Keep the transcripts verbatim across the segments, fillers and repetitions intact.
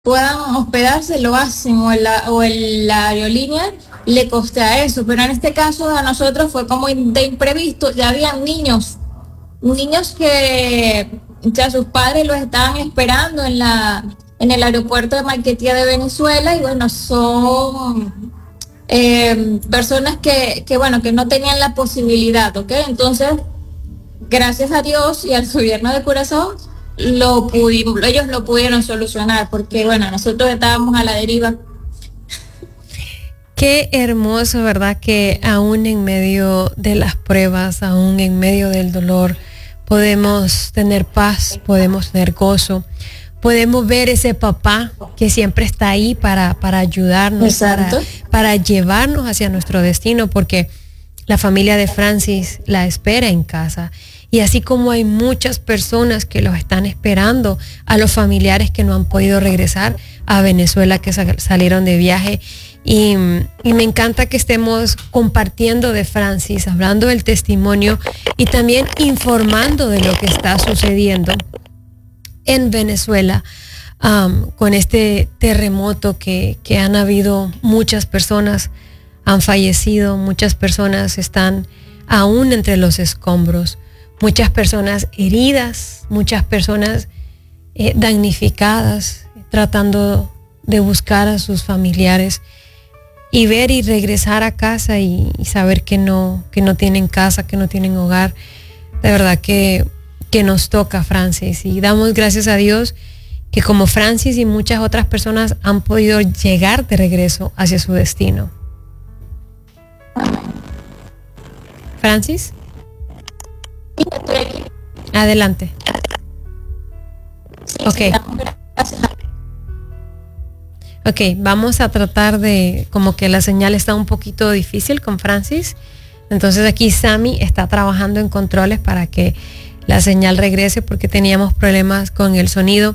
puedan hospedarse, lo hacen, o, la, o el, la aerolínea le costea eso, pero en este caso a nosotros fue como de imprevisto, ya habían niños, niños que ya sus padres los estaban esperando en la en el aeropuerto de Maiquetía de Venezuela, y bueno, son eh, personas que, que bueno, que no tenían la posibilidad, ¿ok? Entonces, gracias a Dios y al gobierno de Curazao, lo pudimos, ellos lo pudieron solucionar, porque bueno, nosotros estábamos a la deriva. Qué hermoso, ¿verdad? Que aún en medio de las pruebas, aún en medio del dolor, podemos tener paz, podemos tener gozo, podemos ver ese papá que siempre está ahí para, para ayudarnos, para, para llevarnos hacia nuestro destino, porque la familia de Francis la espera en casa. Y así como hay muchas personas que los están esperando, a los familiares que no han podido regresar a Venezuela, que salieron de viaje. Y, y me encanta que estemos compartiendo de Francis, hablando del testimonio y también informando de lo que está sucediendo en Venezuela, um, con este terremoto que, que han habido muchas personas, han fallecido, muchas personas están aún entre los escombros. Muchas personas heridas, muchas personas eh, damnificadas, tratando de buscar a sus familiares y ver y regresar a casa y, y saber que no, que no tienen casa, que no tienen hogar. De verdad que, que nos toca, Francis, y damos gracias a Dios que como Francis y muchas otras personas han podido llegar de regreso hacia su destino. Francis. Adelante. Ok. Ok, vamos a tratar de, como que la señal está un poquito difícil con Francis. Entonces aquí Sammy está trabajando en controles para que la señal regrese, porque teníamos problemas con el sonido.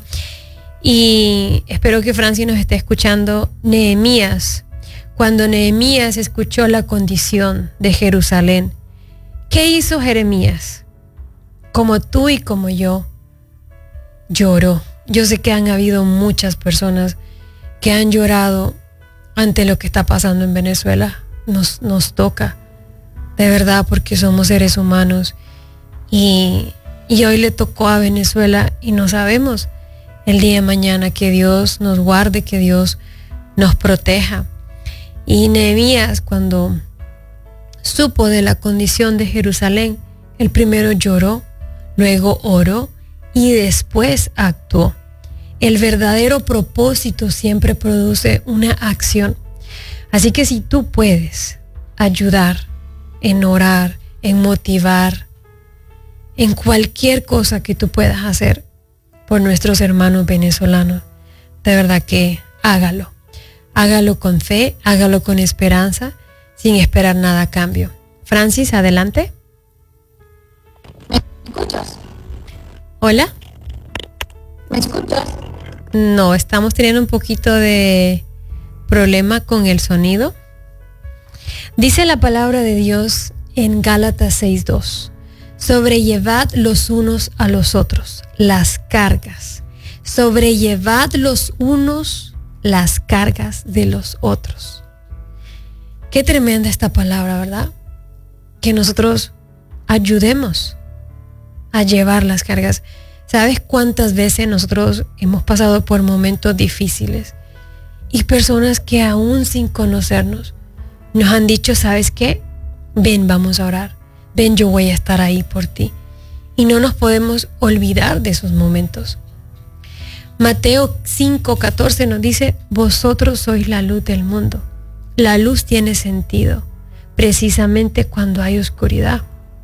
Y espero que Francis nos esté escuchando. Nehemías, cuando Nehemías escuchó la condición de Jerusalén, ¿qué hizo Jeremías? Como tú y como yo, lloró. Yo sé que han habido muchas personas que han llorado ante lo que está pasando en Venezuela. Nos, nos toca, de verdad, porque somos seres humanos. Y, y hoy le tocó a Venezuela y no sabemos el día de mañana. Que Dios nos guarde, que Dios nos proteja. Y Nehemías, cuando supo de la condición de Jerusalén, el primero lloró, luego oró y después actuó. El verdadero propósito siempre produce una acción. Así que si tú puedes ayudar en orar, en motivar, en cualquier cosa que tú puedas hacer por nuestros hermanos venezolanos, de verdad que hágalo. Hágalo con fe, hágalo con esperanza, sin esperar nada a cambio. Francis, adelante. ¿Me escuchas? Hola. ¿Me escuchas? No, estamos teniendo un poquito de problema con el sonido. Dice la palabra de Dios en Gálatas seis dos: sobrellevad los unos a los otros las cargas. Sobrellevad los unos las cargas de los otros. Qué tremenda esta palabra, ¿verdad? Que nosotros ayudemos a llevar las cargas. ¿Sabes cuántas veces nosotros hemos pasado por momentos difíciles y personas que aún sin conocernos nos han dicho, ¿sabes qué? Ven, vamos a orar. Ven, yo voy a estar ahí por ti. Y no nos podemos olvidar de esos momentos. Mateo cinco catorce nos dice, vosotros sois la luz del mundo. La luz tiene sentido precisamente cuando hay oscuridad.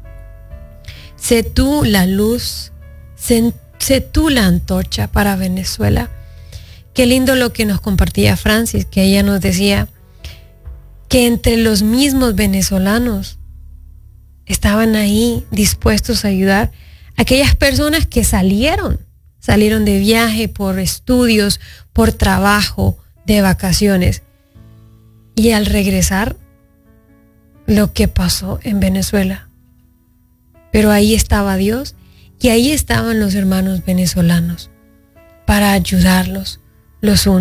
Sé tú la luz, sé, sé tú la antorcha para Venezuela. Qué lindo lo que nos compartía Francis, que ella nos decía que entre los mismos venezolanos estaban ahí dispuestos a ayudar a aquellas personas que salieron, salieron de viaje por estudios, por trabajo, de vacaciones. Y al regresar, lo que pasó en Venezuela. Pero ahí estaba Dios y ahí estaban los hermanos venezolanos para ayudarlos, los une.